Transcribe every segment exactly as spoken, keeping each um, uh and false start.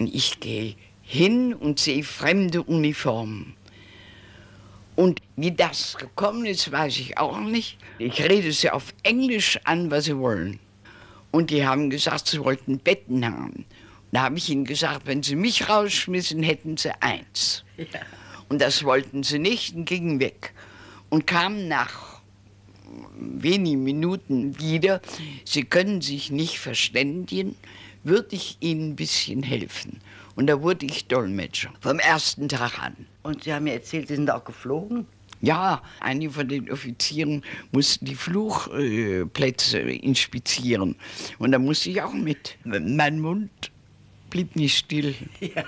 Und ich gehe hin und sehe fremde Uniformen. Und wie das gekommen ist, weiß ich auch nicht. Ich rede sie auf Englisch an, was sie wollen. Und die haben gesagt, sie wollten Betten haben. Da habe ich ihnen gesagt, wenn sie mich rausschmissen, hätten sie eins. Ja. Und das wollten sie nicht und gingen weg. Und kamen nach wenigen Minuten wieder. Sie können sich nicht verständigen, würde ich ihnen ein bisschen helfen. Und da wurde ich Dolmetscher, vom ersten Tag an. Und Sie haben mir erzählt, Sie sind auch geflogen? Ja, einige von den Offizieren mussten die Flugplätze inspizieren. Und da musste ich auch mit. Mein Mund blieb nicht still. Ja.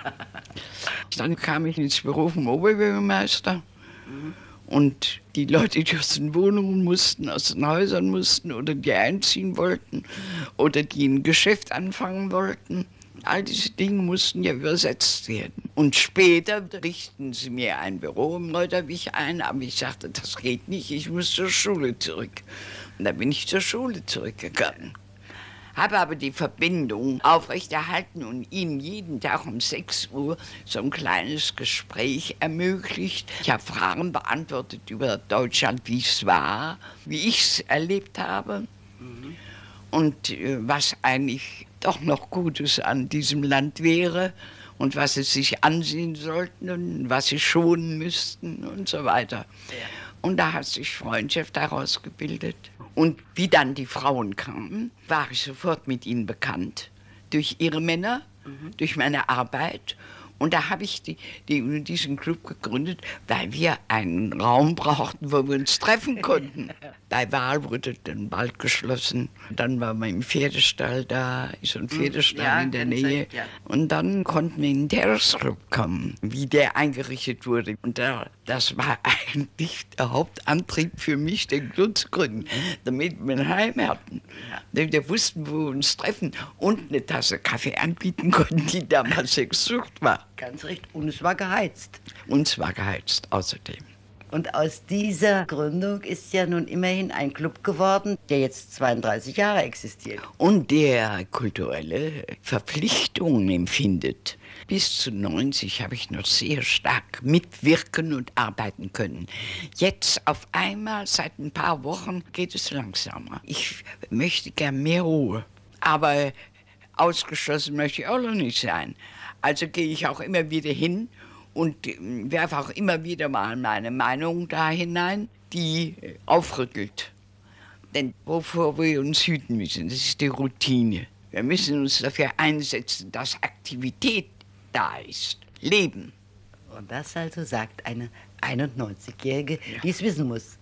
Dann kam ich ins Büro vom Oberbürgermeister. Mhm. Und die Leute, die aus den Wohnungen mussten, aus den Häusern mussten oder die einziehen wollten oder die ein Geschäft anfangen wollten, all diese Dinge mussten ja übersetzt werden. Und später richten sie mir ein Büro im Reuterwig ein, aber ich sagte, das geht nicht, ich muss zur Schule zurück. Und dann bin ich zur Schule zurückgegangen. Habe aber die Verbindung aufrechterhalten und ihnen jeden Tag um sechs Uhr so ein kleines Gespräch ermöglicht. Ich habe Fragen beantwortet über Deutschland, wie es war, wie ich es erlebt habe. Mhm. Und äh, was eigentlich doch noch Gutes an diesem Land wäre und was sie sich ansehen sollten und was sie schonen müssten und so weiter. Ja. Und da hat sich Freundschaft daraus gebildet. Und wie dann die Frauen kamen, war ich sofort mit ihnen bekannt. Durch ihre Männer, mhm. durch meine Arbeit. Und da habe ich die, die, diesen Club gegründet, weil wir einen Raum brauchten, wo wir uns treffen konnten. Bei Wahl wurde dann bald geschlossen. Dann waren wir im Pferdestall da, ist ein Pferdestall ja, in der Nähe. Ja. Und dann konnten wir in den Terrace-Club kommen, wie der eingerichtet wurde. Und da, das war eigentlich der Hauptantrieb für mich, den Club zu gründen, damit wir ein Heim hatten. Damit wir wussten, wo wir uns treffen und eine Tasse Kaffee anbieten konnten, die damals Sexsucht war. Ganz recht. Und es war geheizt. Und es war geheizt, außerdem. Und aus dieser Gründung ist ja nun immerhin ein Club geworden, der jetzt zweiunddreißig Jahre existiert. Und der kulturelle Verpflichtungen empfindet. Bis zu neunzig habe ich noch sehr stark mitwirken und arbeiten können. Jetzt auf einmal, seit ein paar Wochen, geht es langsamer. Ich möchte gern mehr Ruhe. Aber ausgeschlossen möchte ich auch noch nicht sein. Also gehe ich auch immer wieder hin und werfe auch immer wieder mal meine Meinung da hinein, die aufrüttelt. Denn wovor wir uns hüten müssen, das ist die Routine. Wir müssen uns dafür einsetzen, dass Aktivität da ist, Leben. Und das also sagt eine einundneunzigjährige, die es wissen muss.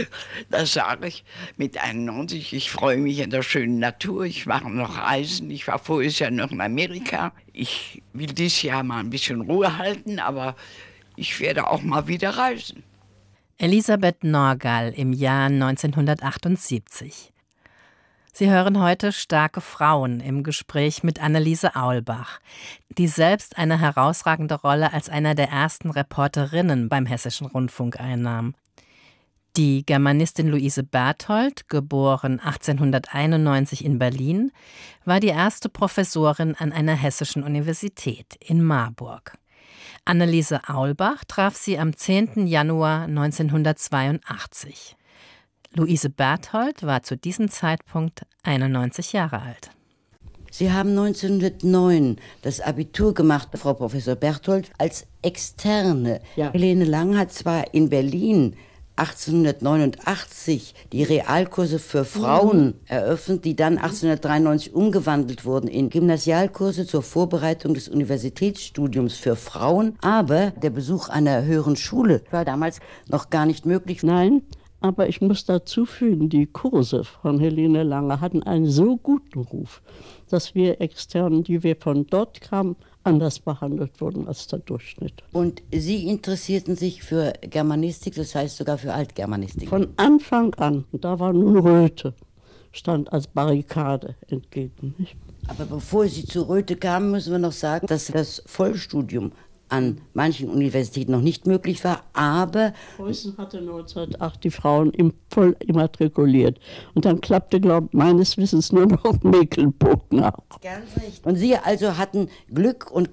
Das sage ich mit einundneunzig. Ich freue mich an der schönen Natur. Ich mache noch Reisen. Ich war voriges Jahr noch in Amerika. Ich will dieses Jahr mal ein bisschen Ruhe halten, aber ich werde auch mal wieder reisen. Elisabeth Norgal im Jahr neunzehnhundertachtundsiebzig. Sie hören heute Starke Frauen im Gespräch mit Anneliese Aulbach, die selbst eine herausragende Rolle als einer der ersten Reporterinnen beim Hessischen Rundfunk einnahm. Die Germanistin Luise Berthold, geboren achtzehnhunderteinundneunzig in Berlin, war die erste Professorin an einer hessischen Universität in Marburg. Anneliese Aulbach traf sie am zehnten Januar neunzehnhundertzweiundachtzig. Luise Berthold war zu diesem Zeitpunkt einundneunzig Jahre alt. Sie haben neunzehnhundertneun das Abitur gemacht, Frau Professor Berthold, als Externe. Ja. Helene Lang hat zwar in Berlin achtzehnhundertneunundachtzig die Realkurse für Frauen mhm. eröffnet, die dann achtzehnhundertdreiundneunzig umgewandelt wurden in Gymnasialkurse zur Vorbereitung des Universitätsstudiums für Frauen. Aber der Besuch einer höheren Schule war damals noch gar nicht möglich. Nein, aber ich muss dazu fügen, die Kurse von Helene Lange hatten einen so guten Ruf, dass wir Externen, die wir von dort kamen, anders behandelt wurden als der Durchschnitt. Und Sie interessierten sich für Germanistik, das heißt sogar für Altgermanistik? Von Anfang an, da war nun Röthe, stand als Barrikade entgegen. Nicht? Aber bevor Sie zu Röthe kamen, müssen wir noch sagen, dass das Vollstudium an manchen Universitäten noch nicht möglich war, aber Preußen hatte neunzehnhundertacht die Frauen im voll immatrikuliert. Und dann klappte, glaube ich, meines Wissens nur noch Mecklenburg nach. Ganz recht. Und Sie also hatten Glück und